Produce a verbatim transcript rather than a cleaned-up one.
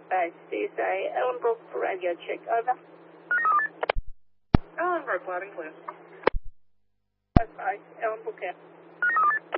Dispatch, C S A, Ellenbrook radio check, over. Ellenbrook, loud and clear. Dispatch, Ellenbrook, out.